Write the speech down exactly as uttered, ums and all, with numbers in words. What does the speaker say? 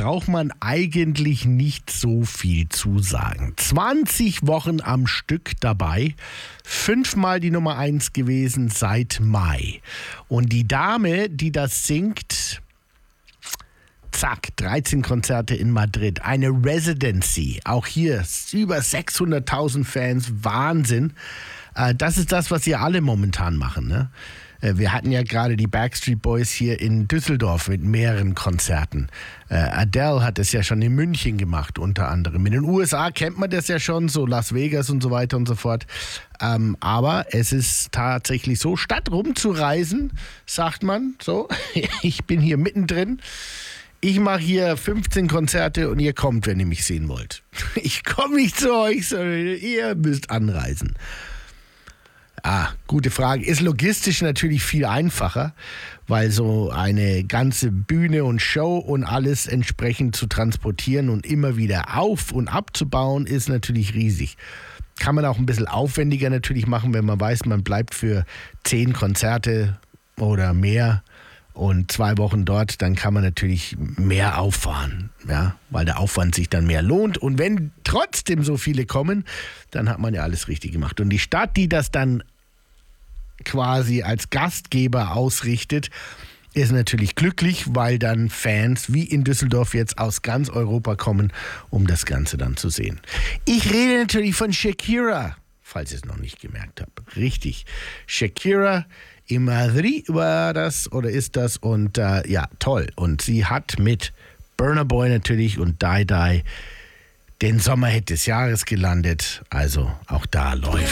braucht man eigentlich nicht so viel zu sagen. zwanzig Wochen am Stück dabei, fünfmal die Nummer eins gewesen seit Mai. Und die Dame, die das singt, zack, dreizehn Konzerte in Madrid, eine Residency, auch hier über sechshunderttausend Fans, Wahnsinn. Das ist das, was ihr alle momentan machen, ne? Wir hatten ja gerade die Backstreet Boys hier in Düsseldorf mit mehreren Konzerten. Äh, Adele hat es ja schon in München gemacht, unter anderem. In den U S A kennt man das ja schon, so Las Vegas und so weiter und so fort. Ähm, aber es ist tatsächlich so, statt rumzureisen, sagt man so, ich bin hier mittendrin. Ich mache hier fünfzehn Konzerte und ihr kommt, wenn ihr mich sehen wollt. Ich komme nicht zu euch, sondern ihr müsst anreisen. Ah, gute Frage. Ist logistisch natürlich viel einfacher, weil so eine ganze Bühne und Show und alles entsprechend zu transportieren und immer wieder auf- und abzubauen, ist natürlich riesig. Kann man auch ein bisschen aufwendiger natürlich machen, wenn man weiß, man bleibt für zehn Konzerte oder mehr und zwei Wochen dort, dann kann man natürlich mehr auffahren, ja, weil der Aufwand sich dann mehr lohnt. Und wenn trotzdem so viele kommen, dann hat man ja alles richtig gemacht. Und die Stadt, die das dann quasi als Gastgeber ausrichtet, ist natürlich glücklich, weil dann Fans wie in Düsseldorf jetzt aus ganz Europa kommen, um das Ganze dann zu sehen. Ich rede natürlich von Shakira, falls ihr es noch nicht gemerkt habt. Richtig, Shakira in Madrid war das oder ist das und äh, ja, toll. Und sie hat mit Burna Boy natürlich und Die Die den Sommerhit des Jahres gelandet. Also auch da läuft.